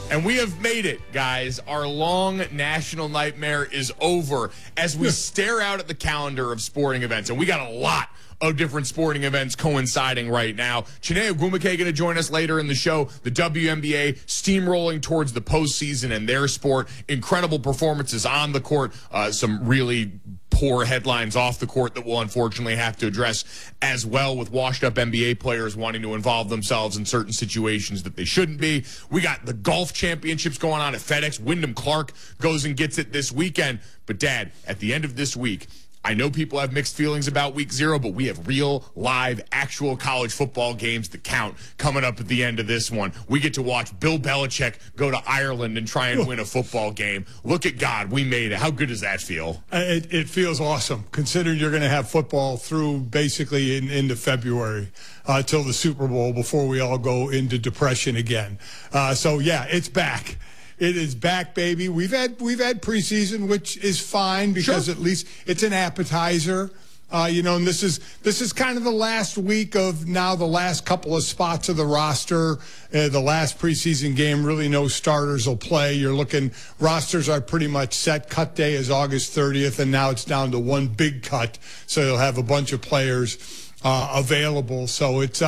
And we have made it, guys. Our long national nightmare is over as we stare out at the calendar of sporting events. And we got a lot of different sporting events coinciding right now. Chiney Ogwumike going to join us later in the show. The WNBA steamrolling towards the postseason and their sport. Incredible performances on the court. Some really poor headlines off the court that we'll unfortunately have to address as well, with washed-up NBA players wanting to involve themselves in certain situations that they shouldn't be. We got the golf championships going on at FedEx. Wyndham Clark goes and gets it this weekend. But, Dad, at the end of this week, I know people have mixed feelings about week 0, but we have real, live, actual college football games that count coming up at the end of this one. We get to watch Bill Belichick go to Ireland and try and win a football game. Look at God. We made it. How good does that feel? It feels awesome, considering you're going to have football through basically into February till the Super Bowl before we all go into depression again. So, yeah, it's back. It is back, baby. We've had preseason, which is fine because at least it's an appetizer. And this is kind of the last week of now the last couple of spots of the roster. The last preseason game, really no starters will play. You're looking, rosters are pretty much set. Cut day is August 30th, and now it's down to one big cut. So you'll have a bunch of players available. So it's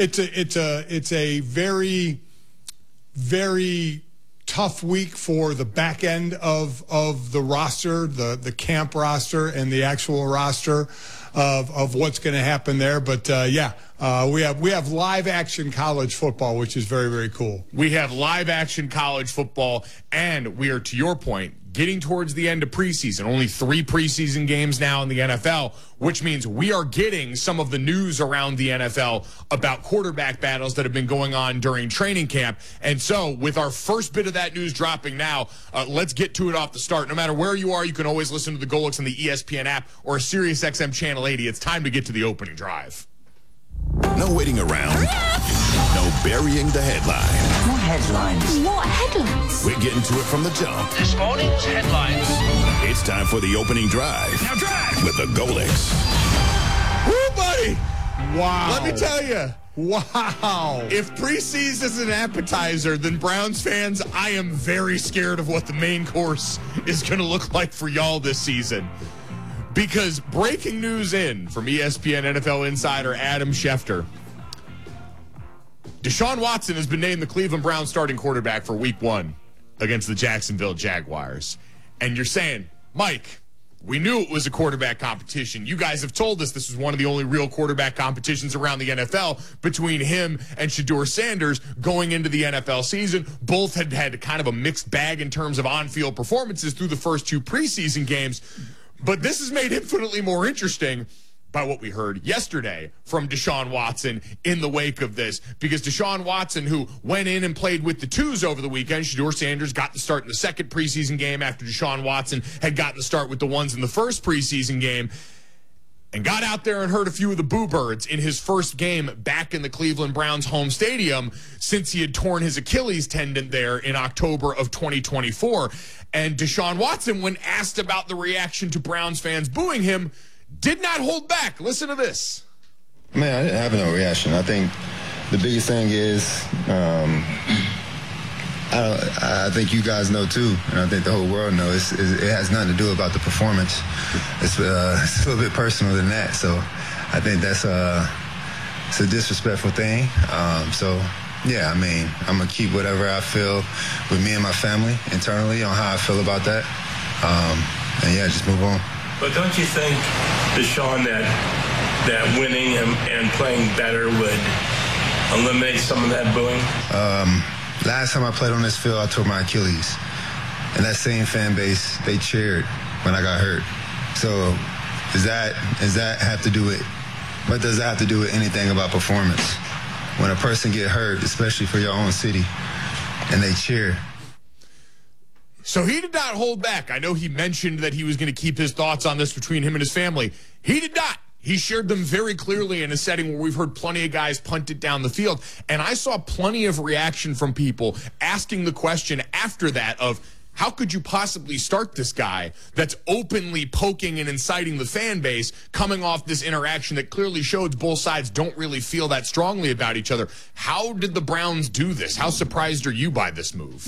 a very, very tough week for the back end of the roster, the camp roster and the actual roster of what's going to happen there. But we have live action college football, which is very, very cool. We have live action college football, and we are, to your point, getting towards the end of preseason. Only 3 preseason games now in the NFL, which means we are getting some of the news around the NFL about quarterback battles that have been going on during training camp. And so with our first bit of that news dropping now, let's get to it off the start. No matter where you are, you can always listen to the Golix on the ESPN app or SiriusXM Channel 80. It's time to get to the opening drive. No waiting around. No burying the headline. What headlines? What headlines? We're getting to it from the jump. This morning's headlines. It's time for the opening drive. Now drive! With the Golix. Woo, buddy! Wow. Let me tell you. Wow. If preseason is an appetizer, then Browns fans, I am very scared of what the main course is going to look like for y'all this season. Because breaking news in from ESPN NFL insider Adam Schefter, Deshaun Watson has been named the Cleveland Browns starting quarterback for week 1 against the Jacksonville Jaguars. And you're saying, Mike, we knew it was a quarterback competition. You guys have told us this was one of the only real quarterback competitions around the NFL between him and Shedeur Sanders going into the NFL season. Both had had kind of a mixed bag in terms of on-field performances through the first 2 preseason games. But this is made infinitely more interesting by what we heard yesterday from Deshaun Watson in the wake of this. Because Deshaun Watson, who went in and played with the 2s over the weekend, Shedeur Sanders got the start in the second preseason game after Deshaun Watson had gotten the start with the 1s in the first preseason game, and got out there and heard a few of the Boo Birds in his first game back in the Cleveland Browns home stadium since he had torn his Achilles tendon there in October of 2024. And Deshaun Watson, when asked about the reaction to Browns fans booing him, did not hold back. Listen to this. Man, I didn't have no reaction. I think the biggest thing is, I think you guys know too, and I think the whole world knows, it has nothing to do about the performance. It's a little bit personal than that. So I think that's it's a disrespectful thing. Yeah, I mean, I'm going to keep whatever I feel with me and my family internally on how I feel about that. And yeah, just move on. But don't you think, Deshaun, that winning and playing better would eliminate some of that booing? Last time I played on this field, I tore my Achilles. And that same fan base, they cheered when I got hurt. So does that have to do with, what does that have to do with anything about performance? When a person get hurt, especially for your own city, and they cheer. So he did not hold back. I know he mentioned that he was going to keep his thoughts on this between him and his family. He did not. He shared them very clearly in a setting where we've heard plenty of guys punt it down the field. And I saw plenty of reaction from people asking the question after that of, how could you possibly start this guy that's openly poking and inciting the fan base coming off this interaction that clearly showed both sides don't really feel that strongly about each other? How did the Browns do this? How surprised are you by this move?